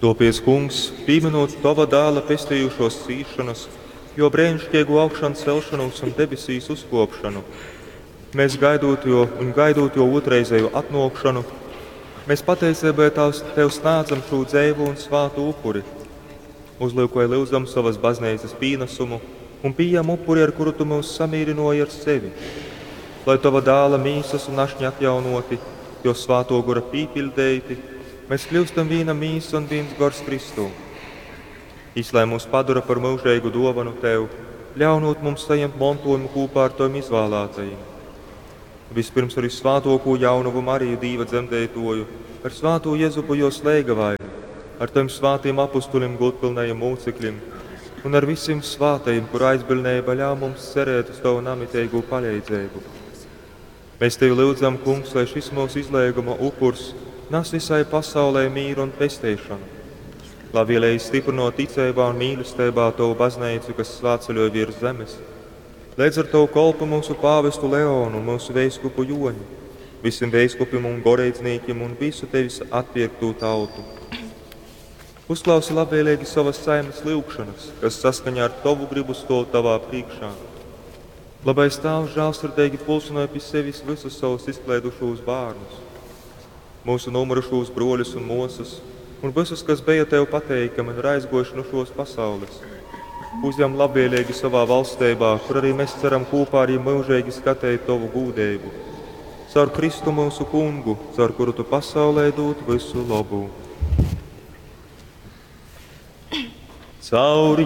Topies, kungs, pieminot tava dēla pestījušos cīšanas, jo brēnišķīgu augšanu celšanos un debesīs uzkopšanu. Mēs gaidot jo otrreizēju atnākšanu, mēs pateicībai tev sniedzam šo dzēvu un svātu upuri. Uzlūkoja lūdzam savas baznīcas pienesumu un pieejam upuri, ar kuru tu mūs samīrinoji ar sevi. Lai tava dēla mīsas un ašņi atjaunoti, jo svāto gora pīpildēti, mēs kļūstam viena mīsa un viens gars Kristū. Izlai mūs padara par mūžīgu dovanu tev, ļaunot mums saņemt mantojumu kopā ar tiem izvēlētajiem. Vispirms arī svātoko jaunavu Mariju Dīva dzemdētoju, ar svāto Jezupu jo slēgavāju, ar tiem svātiem apustulim godpilnējiem mūcekļiem un ar visiem svātajiem, kur aizbildnība ļauj mums cerēt uz tavu namitēgu palīdzību. Mēs tevi lūdzam, kungs, lai šis mūsu izlēguma upurs nes visai pasaulē mīru un pestīšanu. Lai vielēji stiprinot ticībā un mīlestībā tavu baznīcu, kas svētceļoja virs zemes. Līdz ar tavu kolpu mūsu pāvestu Leonu un mūsu veiskupu Joņu, visiem veiskupiem un gorēdzniekiem un visu tevis atpirktu tautu. Uzklausi labvēlīgi savas saimes lūgšanas, kas saskaņā ar tavu gribu stol tavā priekšā. Labais Tēvs žēlsirdīgi pulsinoja pie sevis visus savus izklaidušos bērnus, mūsu nomurušos broļus un mosas, un visus, kas bija tev pateikami un aizgojuši no šos pasaules. Uzņem labvēlīgi savā valstībā, kur arī mēs ceram kopā arī mūžīgi skatīt tavu gūdību. Caur Kristu mūsu kungu, caur kuru tu pasaulē dod visu labu. Caur